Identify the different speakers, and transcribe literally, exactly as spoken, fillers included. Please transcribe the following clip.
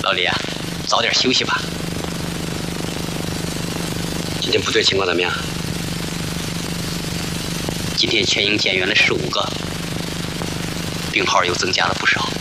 Speaker 1: 老李啊，早点休息吧。今天部队情况怎么样？今天全营减员了十五个，病号又增加了不少。